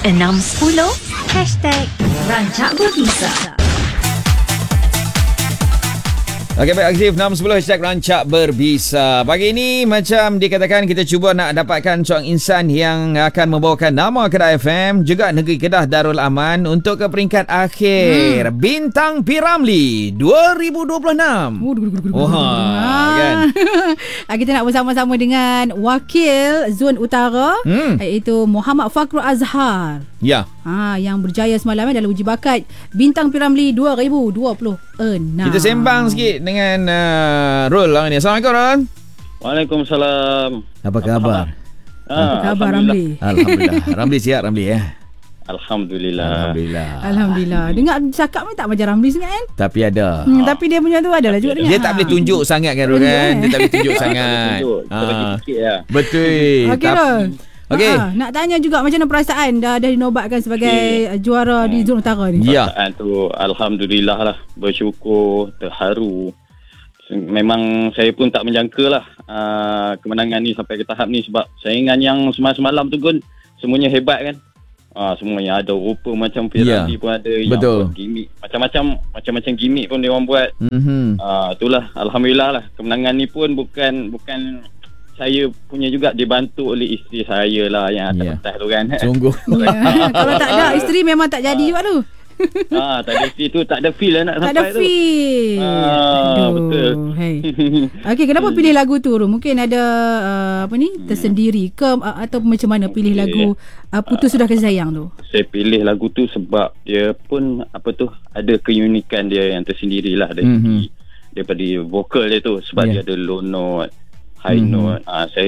610 #Rancak Berbisa. Okey, baik, aktif 610 #Rancak Berbisa. Pagi ini macam dikatakan kita cuba nak dapatkan seorang insan yang akan membawakan nama Kedah FM juga Negeri Kedah Darul Aman untuk ke peringkat akhir Bintang P. Ramlee 2026. Wah, kan? Kita nak bersama-sama dengan wakil Zon Utara iaitu Muhammad Fakrul Azhar. Ya. Yang berjaya semalam dalam uji bakat Bintang P. Ramlee 2026. Kita sembang sikit dengan Rul lah ni. Assalamualaikum, Rul. Waalaikumsalam. Apa khabar? Apa khabar, Ramlee? Alhamdulillah. Ramlee sihat, Ramlee ya? Alhamdulillah. Alhamdulillah. Dengar cakap ni tak macam Ramlee sangat kan? Tapi ada. Tapi dia punya tu adalah juga dengar. Dia tak boleh tunjuk sangat kan, Rul kan? Dia tak boleh tunjuk sangat. Sikit lah. Betul. Okey, Rul. Okey. Nak tanya juga macam mana perasaan dah dinobatkan sebagai juara di Zon Utara ni? Ya. Perasaan tu Alhamdulillah lah. Bersyukur, terharu. Memang saya pun tak menjangka lah kemenangan ni sampai ke tahap ni. Sebab saingan yang semalam tu pun semuanya hebat kan. Semuanya ada rupa macam P. Ramlee pun ada. Betul. Yang gimmick macam-macam gimmick pun dia orang buat. Itulah Alhamdulillah lah. Kemenangan ni pun bukan saya punya juga, dibantu oleh isteri saya lah yang atas pentas tu kan. Sungguh. Kalau tak ada isteri memang tak jadi juga tu. Tak ada isteri tu tak ada feel lah nak Tak sampai ada feel. Betul. Hey. Okey, kenapa pilih lagu tu? Mungkin ada tersendiri ke atau macam mana pilih lagu Putus Sudah Kasih Sayang tu? Saya pilih lagu tu sebab dia pun ada keunikan dia yang tersendiri lah daripada vokal dia tu. Sebab dia ada low note, high note.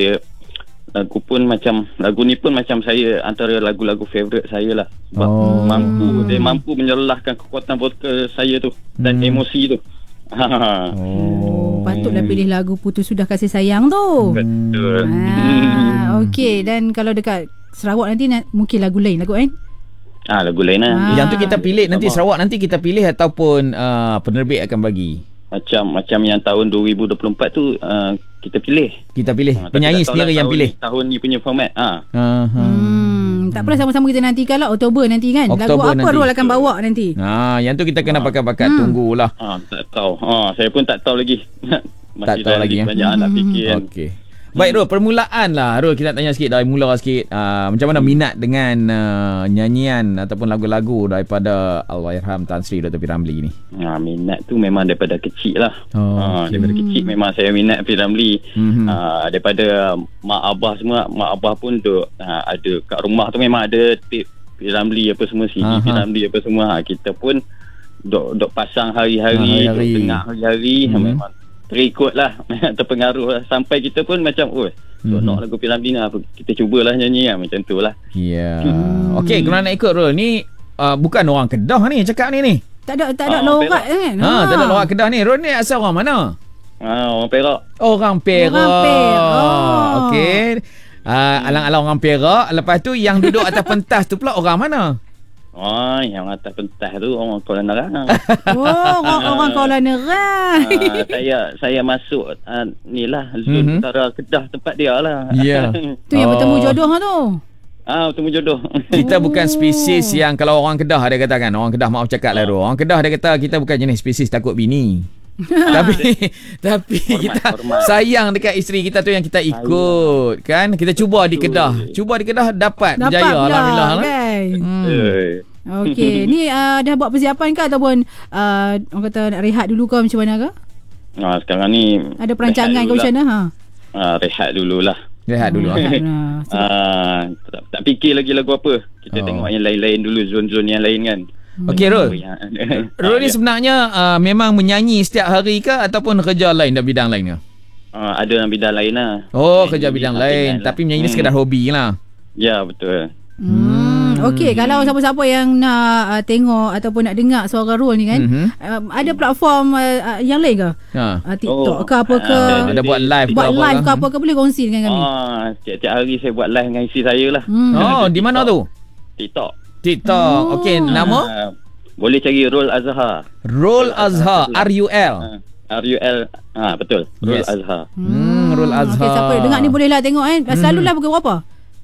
Lagu ni pun macam saya antara lagu-lagu favourite saya lah. Sebab dia mampu menyelahkan kekuatan vokal saya tu dan emosi tu. Patutlah pilih lagu Putus Sudah Kasih Sayang tu. Betul. Okey, dan kalau dekat Sarawak nanti mungkin lagu lain lagu kan? Lagu lain lah. Yang tu kita pilih nanti Sarawak nanti kita pilih ataupun penerbit akan bagi. Macam yang tahun 2024 tu kita pilih penyanyi sendiri yang pilih tahun ni punya format. Tak apalah, sama-sama kita nantikan lah Oktober nanti kan. Oktober lagu apa Rul akan bawa nanti? Yang tu kita kena pakai-pakai tunggulah. Tak tahu. Saya pun tak tahu lagi. Masih tak tahu lagi banyak nak fikir kan. Okey. Baik, Rul, permulaan lah. Rul, kita nak tanya sikit dari mula sikit. Macam mana minat dengan nyanyian ataupun lagu-lagu daripada Allahyarham Tan Sri Dr. P. Ramlee ni? Minat tu memang daripada kecil lah. Daripada kecil memang saya minat P. Ramlee. Daripada mak abah semua. Mak abah pun ada kat rumah tu memang ada tape P. Ramlee apa semua, CD P. Ramlee apa semua. Kita pun dok pasang hari-hari, dok tengah hari-hari. Memang terikut lah, terpengaruh lah. Sampai kita pun macam nak lagu P. Ramlee ni, kita cubalah nyanyi lah, macam tu lah. Okey, kalau nak ikut Rul ni bukan orang Kedah ni cakap ni. Tak ada lorak kan? Tak ada lorak Kedah ni. Rul ni asal orang mana? Orang Perak. Orang Perak. Okey. Alang-alang orang Perak. Lepas tu yang duduk atas pentas tu pula orang mana? Yang atas pentas tu orang Kuala Nerang. Orang Kuala Nerang. Saya masuk ni lah Zon Utara Kedah, tempat dia lah. Ya. Tu yang bertemu jodoh tu. Bertemu jodoh. Kita bukan spesies yang kalau orang Kedah dia katakan, orang Kedah maaf cakap lah orang Kedah dia kata kita bukan jenis spesies takut bini. tapi kita sayang dekat isteri kita tu yang kita ikut kan. Kita cuba di Kedah dapat berjaya alhamdulillah kan. Okey, ni dah buat persiapan ke ataupun orang kata nak rehat dulu ke macam mana ke? Sekarang ni ada perancangan ke macam mana? Rehat dululah. Tak fikir lagi lagu apa. Kita tengok yang lain-lain dulu, zon-zon yang lain kan. Okey, Rul. Rul ni sebenarnya memang menyanyi setiap hari ke ataupun kerja lain dan bidang lain ke? Ada dalam bidang lain lah. Kerja bidang lain. Tapi menyanyi ni sekadar hobi lah. Ya, betul. Okey, kalau siapa-siapa yang nak tengok ataupun nak dengar suara Rul ni kan, ada platform yang lain ke? TikTok ke apa ke? Ada buat live ke apa ke, boleh kongsi dengan kami? Tiap-tiap hari saya buat live dengan isteri saya lah. Di mana tu? TikTok. Okey, nama? Boleh cari Rul Azhar. Rul Azhar, RUL. Betul. Rul Azhar. Rul Azhar. Okey, siapa dengar ni bolehlah tengok kan. Selalulah pukul berapa?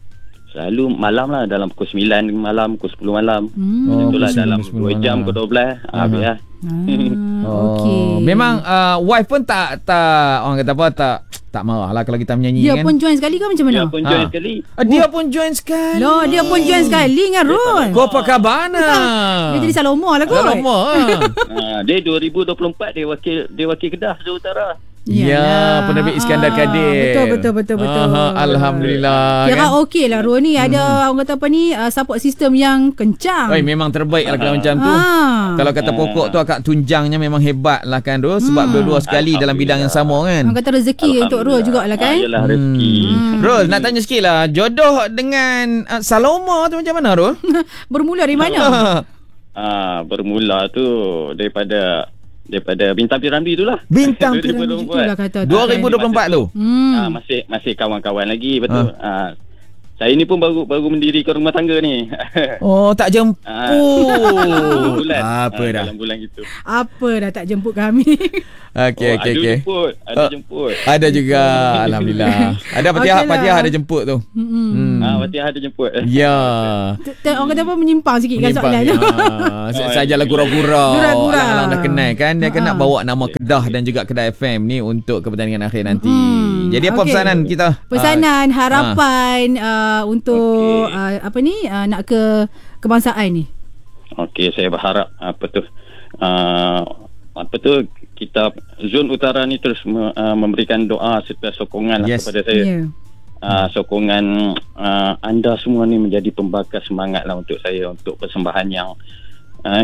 selalu malam lah, dalam pukul 9 malam, pukul 10 malam. Itulah dalam 2 jam ke 12 habis lah. Okey. Memang wife pun tak orang kata apa, tak marah lah kalau kita menyanyi Dia kan. pun join sekali ke macam mana? Dia pun join sekali. Dia pun join sekali. Loh, dia pun join sekali dengan Rul. Kau apa khabar Dia jadi Saloma lah kot. Saloma. Dia 2024 dia wakil Kedah Sumatera Utara. Ya, Penerbit Iskandar Kadir. Betul. Alhamdulillah. Kira kan? okey lah Rul ni. Ada orang kata apa ni, support system yang kencang. Memang terbaik lah kalau macam tu. Kalau kata pokok tu akak tunjangnya memang hebat lah kan Rul. Sebab dua-dua sekali dalam bidang yang sama kan. Orang kata rezeki untuk Rul jugalah kan. Yalah, rezeki. Rul, nak tanya sikit lah, jodoh dengan Saloma tu macam mana Rul? Bermula dari mana? Bermula tu daripada Bintang Piramli tu lah. Bintang Piramli itulah kata 2024 tu. Masih kawan-kawan lagi, betul. Saya ni pun baru mendirikan rumah tangga ni. Tak jemput. Bulan. Apa dah? Dalam bulan gitu. Apa dah tak jemput kami? Okey. Ada jemput. Ada juga, alhamdulillah. Ada Fatihah ada jemput tu. Fatihah ada jemput. Ya. Orang kata apa, menyimpang sikit kan soalan tu. Sajalah gurau-gurau. Gurau-gurau. Dah kenal kan. Dia kena bawa nama Kedah dan juga Kedah FM ni untuk kepertandingan akhir nanti. Jadi apa pesanan kita? Pesanan, harapan untuk nak ke kebangsaan ni. Okey, saya berharap kita Zon Utara ni terus memberikan doa serta sokongan kepada saya. Sokongan anda semua ni menjadi pembakar semangat lah untuk saya, untuk persembahan yang